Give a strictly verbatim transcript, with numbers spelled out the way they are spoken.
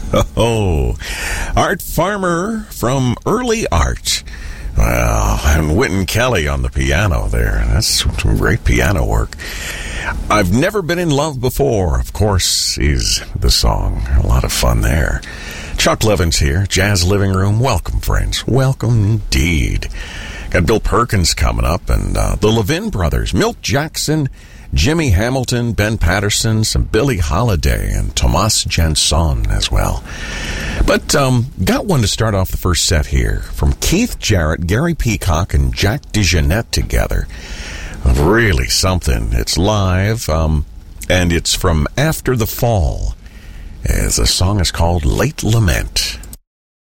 Oh, Art Farmer from Early Art. Well, and Wynton Kelly on the piano there. That's some great piano work. I've Never Been in Love Before, of course, is the song. A lot of fun there. Chuck Levins here, Jazz Living Room. Welcome, friends. Welcome indeed. Got Bill Perkins coming up, and uh, the Levin Brothers, Milt Jackson, Jimmy Hamilton, Ben Patterson, some Billie Holiday, and Tomas Jansson as well. But um, got one to start off the first set here from Keith Jarrett, Gary Peacock, and Jack DeJohnette together. Really something. It's live, um, and it's from After the Fall. As the song is called Late Lament.